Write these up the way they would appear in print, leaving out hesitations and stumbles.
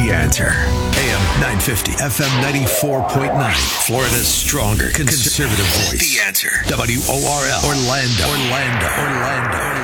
The Answer. AM 950, FM 94.9. Florida's stronger conservative voice. The Answer. WORL. Orlando.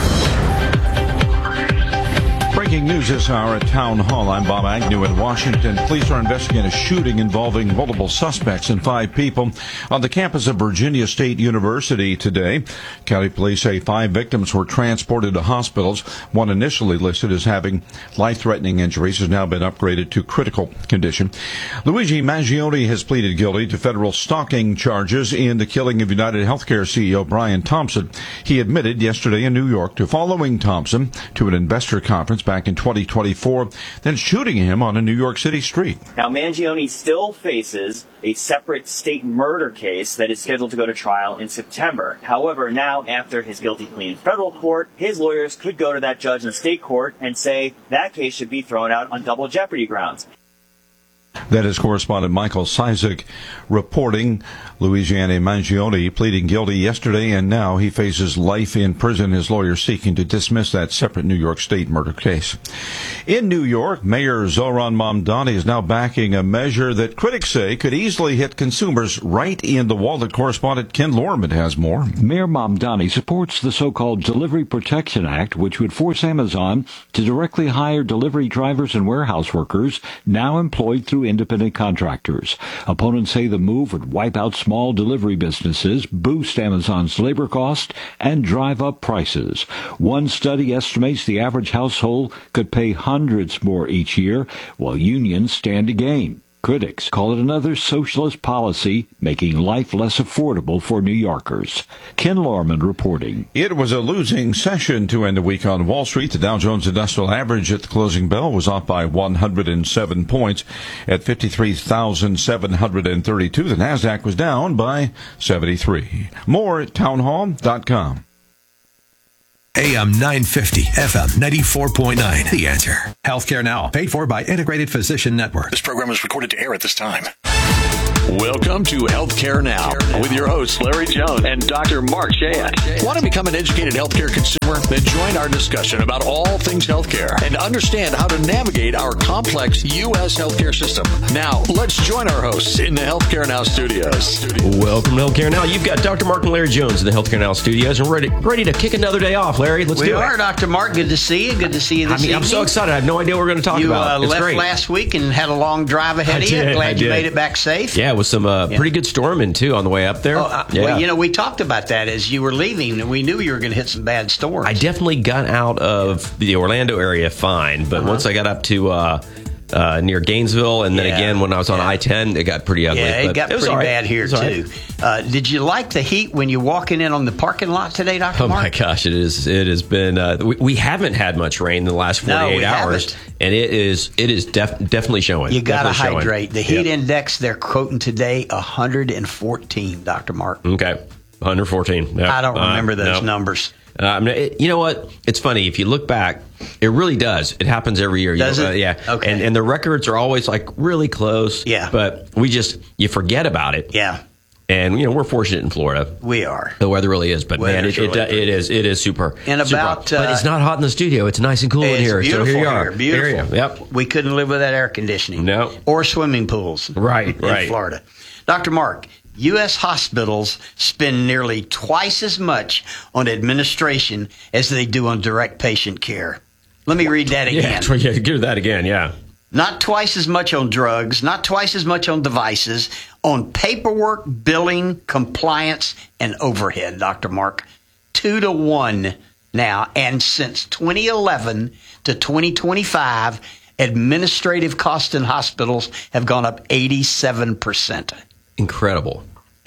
Breaking news this hour at Town Hall. I'm Bob Agnew in Washington. Police are investigating a shooting involving multiple suspects and 5 people on the campus of Virginia State University today. County police say 5 victims were transported to hospitals. One initially listed as having life-threatening injuries has now been upgraded to critical condition. Luigi Mangione has pleaded guilty to federal stalking charges in the killing of United Healthcare CEO Brian Thompson. He admitted yesterday in New York to following Thompson to an investor conference back in 2024, then shooting him on a New York City street. Now, Mangione still faces a separate state murder case that is scheduled to go to trial in September. However, now after his guilty plea in federal court, his lawyers could go to that judge in the state court and say that case should be thrown out on double jeopardy grounds. That is correspondent Michael Cizik reporting. Luigi Mangione pleading guilty yesterday, and now he faces life in prison. His lawyer seeking to dismiss that separate New York State murder case. In New York, Mayor Zohran Mamdani is now backing a measure that critics say could easily hit consumers right in the wallet. Correspondent Ken Lorman has more. Mayor Mamdani supports the so-called Delivery Protection Act, which would force Amazon to directly hire delivery drivers and warehouse workers now employed through independent contractors. Opponents say the move would wipe out small delivery businesses, boost Amazon's labor cost, and drive up prices. One study estimates the average household could pay hundreds more each year, while unions stand to gain. Critics call it another socialist policy, making life less affordable for New Yorkers. Ken Lorman reporting. It was a losing session to end the week on Wall Street. The Dow Jones Industrial Average at the closing bell was off by 107 points at 53,732. The Nasdaq was down by 73. More at townhall.com. AM 950, FM 94.9. The Answer. Healthcare Now, paid for by Integrated Physician Network. This program is recorded to air at this time. Welcome to Healthcare Now with your hosts Larry Jones and Dr. Mark Shayat. Want to become an educated healthcare consumer? Then join our discussion about all things healthcare and understand how to navigate our complex U.S. healthcare system. Now, let's join our hosts in the Healthcare Now studios. Welcome to Healthcare Now. You've got Dr. Mark and Larry Jones in the Healthcare Now studios, and we're ready to kick another day off. Larry, let's do it. We are, Dr. Mark. Good to see you. Good to see you this evening. I'm so excited. I have no idea what we're going to talk about. You left great. last week and had a long drive ahead of you. Glad you made it back safe. Yeah, with some pretty good storming, too, on the way up there. Well, we talked about that as you were leaving, and we knew you were going to hit some bad storms. I definitely got out of the Orlando area fine, but once I got up to near Gainesville, and then again when I was on I-10, it got pretty ugly. Yeah, it got pretty bad here, too. Right. Did you like the heat when you're walking in on the parking lot today, Dr. Mark? Oh, my gosh, it has been, we haven't had much rain in the last 48 hours, and it is definitely showing. You got to hydrate. The heat index, they're quoting today 114, Dr. Mark. Okay, 114. Yep. I don't remember those numbers. You know what? It's funny. If you look back, it really does. It happens every year. Does it? Yeah. Okay. And the records are always like really close. Yeah. But you forget about it. Yeah. And, we're fortunate in Florida. We are. The weather really is. But, man, it is super. And but it's not hot in the studio. It's nice and cool in here. Beautiful so here you here. are. Beautiful. Yep. We couldn't live without air conditioning. No. Or swimming pools. Right. In Florida. Dr. Mark, U.S. hospitals spend nearly twice as much on administration as they do on direct patient care. Let me read that again. Yeah, do that again, yeah. Not twice as much on drugs, not twice as much on devices, on paperwork, billing, compliance, and overhead, Dr. Mark. 2 to 1 now. And since 2011 to 2025, administrative costs in hospitals have gone up 87%. Incredible.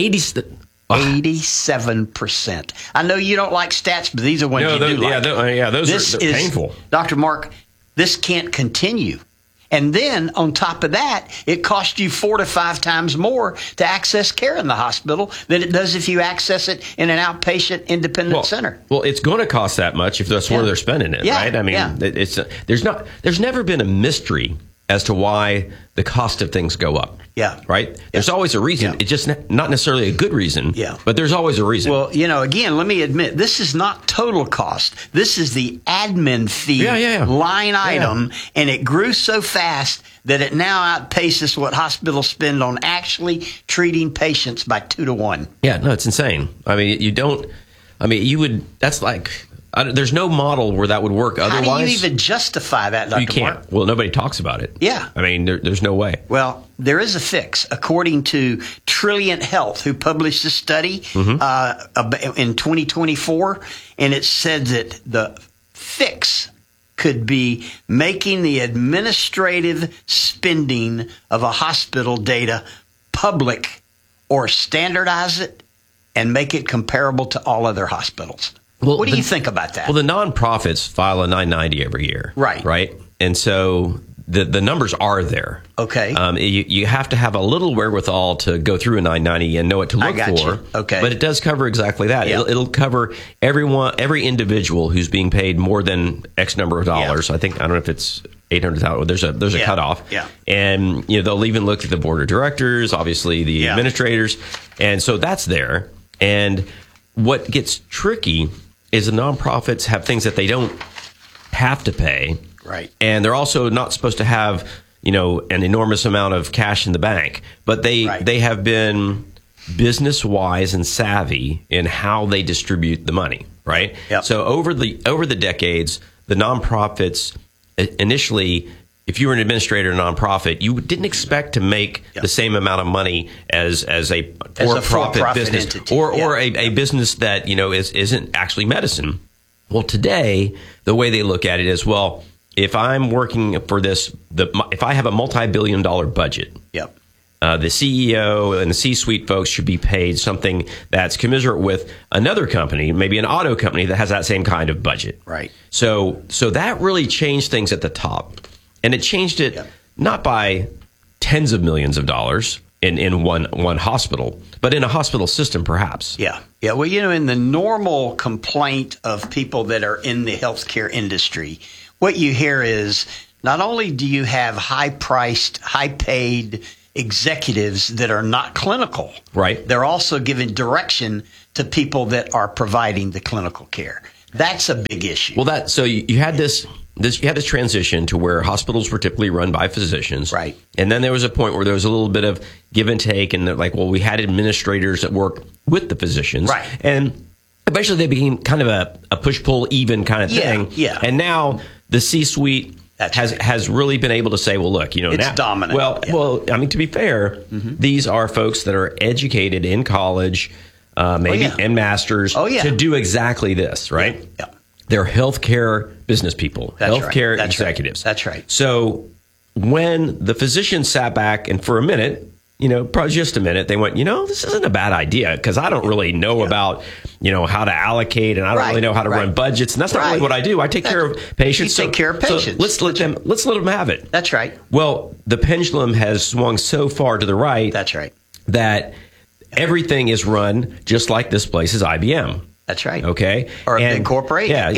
87%. I know you don't like stats, but these are ones you do like. Those are painful. Dr. Mark, this can't continue. And then on top of that, it costs you 4 to 5 times more to access care in the hospital than it does if you access it in an outpatient independent center. Well, it's going to cost that much if that's where they're spending it, right? I mean, there's never been a mystery as to why the cost of things go up. Yeah. Right? There's always a reason. Yeah. It's just not necessarily a good reason. Yeah. But there's always a reason. Well, again, let me admit, this is not total cost. This is the admin fee line item, and it grew so fast that it now outpaces what hospitals spend on actually treating patients by 2 to 1. Yeah, no, it's insane. I mean, you would, that's like, there's no model where that would work otherwise. How do you even justify that, Dr. You can't. Mark? Well, nobody talks about it. Yeah. I mean, there's no way. Well, there is a fix, according to Trilliant Health, who published a study in 2024, and it said that the fix could be making the administrative spending of a hospital data public, or standardize it and make it comparable to all other hospitals. Well, what do you think about that? Well, the nonprofits file a 990 every year. Right. Right. And so the numbers are there. Okay. You have to have a little wherewithal to go through a 990 and know what to look for. You. Okay. But it does cover exactly that. Yeah. It'll cover every individual who's being paid more than X number of dollars. Yeah. I don't know if it's 800,000. There's a cutoff. Yeah. And they'll even look at the board of directors, obviously the administrators, and so that's there. And what gets tricky is the nonprofits have things that they don't have to pay. Right. And they're also not supposed to have, an enormous amount of cash in the bank. But they have been business wise and savvy in how they distribute the money, right? Yep. So over the decades, the nonprofits initially, if you were an administrator in a nonprofit, you didn't expect to make the same amount of money as a for-profit business entity. or a business that isn't actually medicine. Well, today the way they look at it is, well, if I'm working for this, if I have a multi-billion-dollar budget, yep. The CEO and the C-suite folks should be paid something that's commensurate with another company, maybe an auto company that has that same kind of budget. Right. So that really changed things at the top. And it changed it not by tens of millions of dollars in one hospital, but in a hospital system, perhaps. Yeah. Yeah. Well, in the normal complaint of people that are in the healthcare industry, what you hear is not only do you have high-priced, high-paid executives that are not clinical, right? They're also giving direction to people that are providing the clinical care. That's a big issue. Well, so you had this transition to where hospitals were typically run by physicians. Right. And then there was a point where there was a little bit of give and take, and we had administrators that work with the physicians. Right. And eventually they became kind of a push-pull even kind of thing. Yeah. And now the C-suite has really been able to say, well, look, it's now, dominant. Well, I mean, to be fair, these are folks that are educated in college, and masters to do exactly this, right? Yeah. They're healthcare business people, healthcare executives. That's right. So when the physicians sat back and for a minute, probably just a minute, they went, this isn't a bad idea because I don't really know about, how to allocate, and I don't really know how to run budgets, and that's not really what I do. I take care of patients. You take care of patients. So let's let them have it. That's right. Well, the pendulum has swung so far to the right. That's right. That everything is run just like this place is IBM. That's right. Okay. Or a big corporation. Yeah.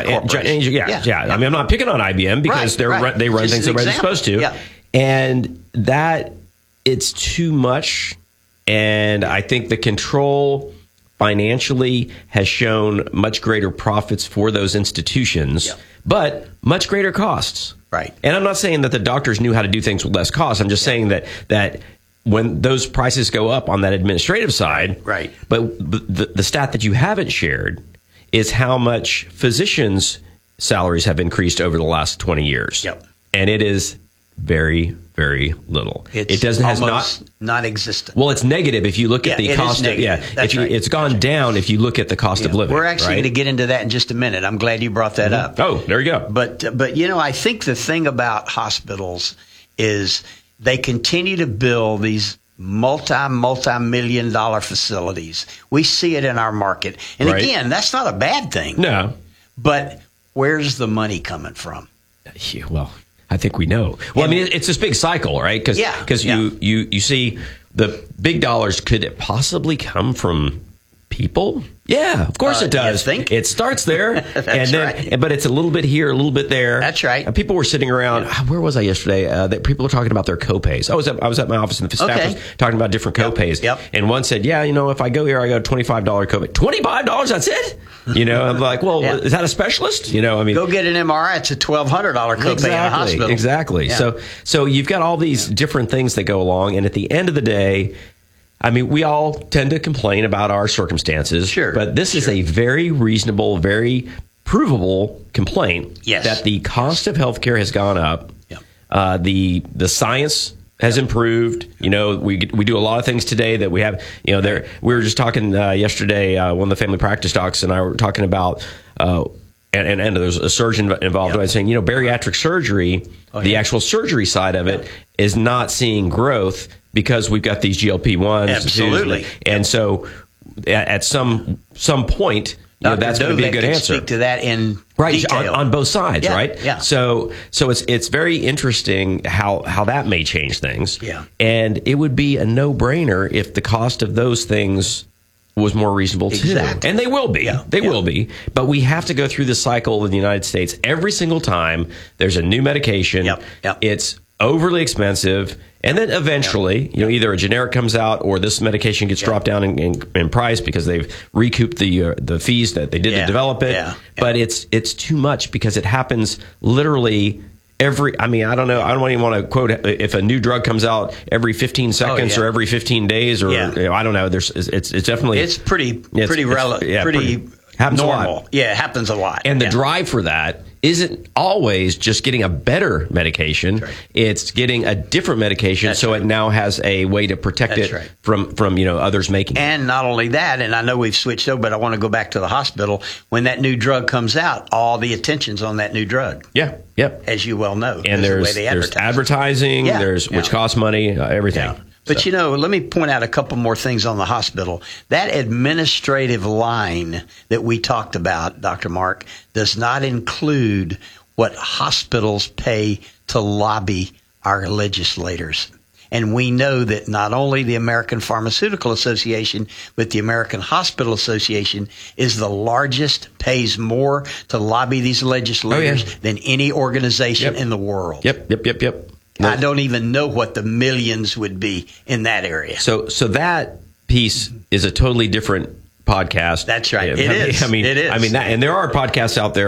I mean, I'm not picking on IBM because they run things the way they're supposed to. Yeah. And that it's too much. And I think the control financially has shown much greater profits for those institutions, but much greater costs. Right. And I'm not saying that the doctors knew how to do things with less costs. I'm just saying that when those prices go up on that administrative side, right. But the stat that you haven't shared is how much physicians' salaries have increased over the last 20 years. Yep. And it is very, very little. It has not non-existent. Well, it's negative if you look at the cost. It's gone down if you look at the cost of living. We're actually going to get into that in just a minute. I'm glad you brought that up. Oh, there you go. But I think the thing about hospitals is they continue to build these multi-million-dollar facilities. We see it in our market. And again, that's not a bad thing. No. But where's the money coming from? Yeah, well, I think we know. Well, I mean, it's this big cycle, right? Because you see the big dollars. Could it possibly come from People? Yeah, of course it does. Think? It starts there, That's and then, right. but it's a little bit here, a little bit there. That's right. And people were sitting around. Where was I yesterday? That people were talking about their copays. I was at my office, and the staff was talking about different copays. Yep. And one said, "Yeah, if I go here, I got a $25 copay. $25? That's it?" I'm like, "Well, is that a specialist?" Go get an MRI. It's a $1,200 copay in a hospital. Exactly. Yeah. So you've got all these different things that go along, and at the end of the day, we all tend to complain about our circumstances. Sure. But this is a very reasonable, very provable complaint that the cost of healthcare has gone up. Yeah. The science has improved. We do a lot of things today that we have. We were just talking yesterday. One of the family practice docs and I were talking about. And there's a surgeon involved. Yep. Saying, bariatric surgery, the actual surgery side of it is not seeing growth because we've got these GLP-1s. Absolutely. And so at some point, that's going to be a good answer. Speak to that in detail. On both sides, right? Yeah. So it's very interesting how that may change things. Yeah. And it would be a no-brainer if the cost of those things was more reasonable too. Exactly. And they will be. Yeah. They will be. But we have to go through the cycle in the United States every single time there's a new medication. Yep. It's overly expensive. And then eventually, either a generic comes out or this medication gets dropped down in price because they've recouped the fees that they did to develop it. Yeah. But it's too much because it happens literally I don't know. I don't even want to quote if a new drug comes out every 15 seconds or every 15 days or I don't know. It's definitely pretty relevant. Pretty happens normal. A lot. Yeah, it happens a lot. And the drive for that isn't always just getting a better medication. Right. It's getting a different medication it now has a way to protect from others making it. And not only that, and I know we've switched over, but I want to go back to the hospital. When that new drug comes out, all the attention's on that new drug. Yeah. Yep. As you well know. And there's advertising, which costs money, everything. Yeah. But, let me point out a couple more things on the hospital. That administrative line that we talked about, Dr. Mark, does not include what hospitals pay to lobby our legislators. And we know that not only the American Pharmaceutical Association, but the American Hospital Association is the largest, pays more to lobby these legislators than any organization in the world. Yep. I don't even know what the millions would be in that area. So that piece is a totally different podcast. That's right. It is. It is. And there are podcasts out there